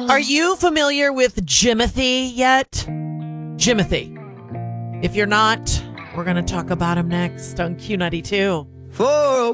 Are you familiar with Jimothy yet? Jimothy. If you're not, we're going to talk about him next on Q92. For a